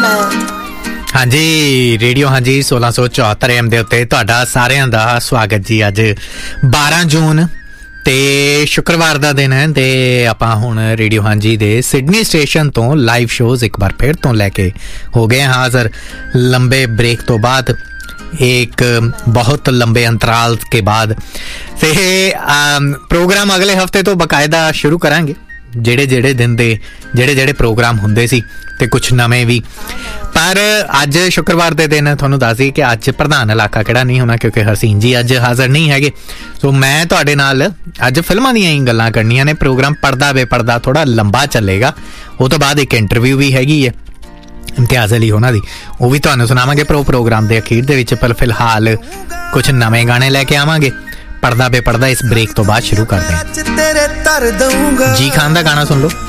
ਹਾਂਜੀ ਰੇਡੀਓ ਹਾਂਜੀ 1674 AM ਦੇ ਉੱਤੇ ਤੁਹਾਡਾ ਸਾਰਿਆਂ ਦਾ ਸਵਾਗਤ ਜੀ। ਅੱਜ 12 ਜੂਨ ਤੇ ਸ਼ੁੱਕਰਵਾਰ ਦਾ ਦਿਨ ਹੈ ਤੇ ਆਪਾਂ ਹੁਣ ਰੇਡੀਓ ਹਾਂਜੀ ਦੇ ਸਿਡਨੀ ਸਟੇਸ਼ਨ ਤੋਂ ਲਾਈਵ ਸ਼ੋਜ਼ ਇੱਕ ਵਾਰ ਫਿਰ ਤੋਂ ਲੈ ਕੇ ਹੋ ਗਏ ਹਾਜ਼ਰ ਲੰਬੇ ब्रेक तो बाद एक बहुत लंबे अंतराल के बाद ते प्रोग्राम अगले हफ्ते तो बकायदा शुरू करांगे ਜਿਹੜੇ ਦਿਨ ਦੇ ਜਿਹੜੇ ਪ੍ਰੋਗਰਾਮ ਹੁੰਦੇ ਸੀ ਤੇ ਕੁਝ ਨਵੇਂ ਵੀ। ਪਰ ਅੱਜ ਸ਼ੁੱਕਰਵਾਰ ਦੇ ਦਿਨ ਤੁਹਾਨੂੰ ਦੱਸ ਦਈਏ ਕਿ ਅੱਜ ਪ੍ਰਧਾਨ ਇਲਾਕਾ ਕਿਹੜਾ ਨਹੀਂ ਹੋਣਾ ਕਿਉਂਕਿ ਹਰਸੀਨ ਜੀ ਅੱਜ ਹਾਜ਼ਰ ਨਹੀਂ ਹੈਗੇ। ਸੋ ਮੈਂ ਤੁਹਾਡੇ ਨਾਲ ਅੱਜ ਫਿਲਮਾਂ ਦੀਆਂ ਹੀ ਗੱਲਾਂ ਕਰਨੀਆਂ ਨੇ। ਪ੍ਰੋਗਰਾਮ ਪੜਦਾ ਬੇਪਰਦਾ ਥੋੜਾ ਲੰਬਾ ਚੱਲੇਗਾ। ਉਹ ਤੋਂ ਬਾਅਦ ਇੱਕ ਇੰਟਰਵਿਊ ਵੀ ਹੈਗੀ ਹੈ ਇਮਤਿਆਜ਼ ਅਲੀ ਉਹਨਾਂ ਦੀ, ਉਹ ਵੀ ਤੁਹਾਨੂੰ ਸੁਣਾਵਾਂਗੇ ਪ੍ਰੋਗਰਾਮ ਦੇ ਅਖੀਰ ਦੇ ਵਿੱਚ। ਪਰ ਫਿਲਹਾਲ ਕੁਝ ਨਵੇਂ ਗਾਣੇ ਲੈ ਕੇ ਆਵਾਂਗੇ। ਪੜਦਾ ਬੇਪਰਦਾ ਇਸ ब्रेक ਤੋਂ ਬਾਅਦ ਸ਼ੁਰੂ ਕਰਦੇ ਹਾਂ। ਜੀ ਖਾਨ ਦਾ ਗਾਣਾ ਸੁਣ ਲਓ।